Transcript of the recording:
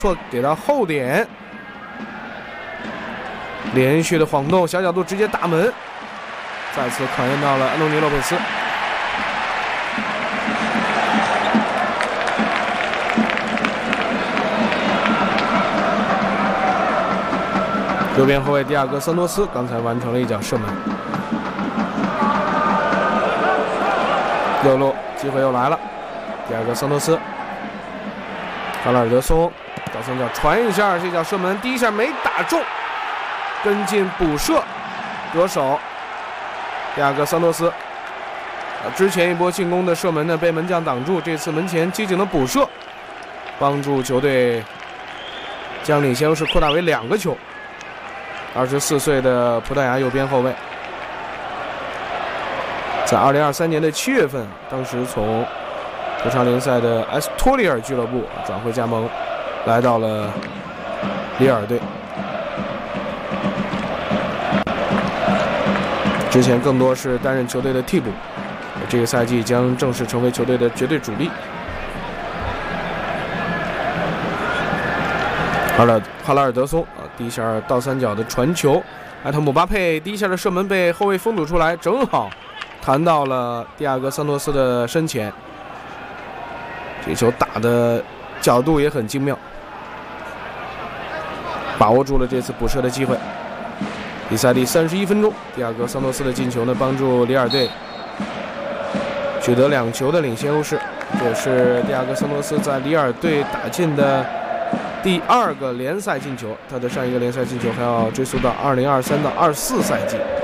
错给到后点，连续的晃动，小角度直接打门，再次考验到了安东尼·洛佩斯。右边后卫迪亚哥·桑托斯刚才完成了一脚射门，右路机会又来了，迪亚哥·桑托斯，卡拉尔德松。 倒三角传一下，这脚射门第一下没打中，跟进补射，得手。迪亚哥·桑托斯，之前一波进攻的射门呢被门将挡住，这次门前机警的补射，帮助球队将领先优势扩大为2个球。24岁的葡萄牙右边后卫，在2023年的7月份，当时从德超联赛的埃斯托利尔俱乐部转会加盟。 来到了里尔队，之前更多是担任球队的替补，这个赛季将正式成为球队的绝对主力。哈拉尔德松第一下倒三角的传球，埃特姆巴佩第一下的射门被后卫封堵出来，正好弹到了迪亚哥·桑托斯的身前，这球打的角度也很精妙。 把握住了这次补射的机会。比赛第31分钟，迪亚哥·桑托斯的进球呢，帮助里尔队取得2球的领先优势。这也是迪亚哥·桑托斯在里尔队打进的第2个联赛进球，他的上一个联赛进球还要追溯到2023到24赛季。